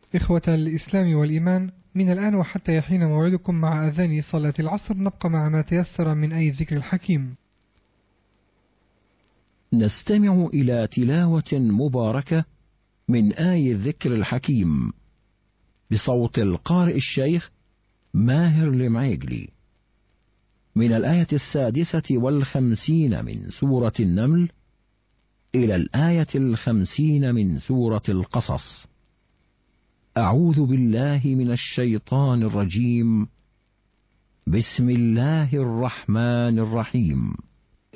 إخوة الإسلام والإيمان، من الآن وحتى يحين موعدكم مع أذان صلاة العصر نبقى مع ما تيسر من آي الذكر الحكيم. نستمع إلى تلاوة مباركة من آي الذكر الحكيم بصوت القارئ الشيخ ماهر المعيقلي من الآية 56 من سورة النمل إلى الآية 50 من سورة القصص. أعوذ بالله من الشيطان الرجيم. بسم الله الرحمن الرحيم.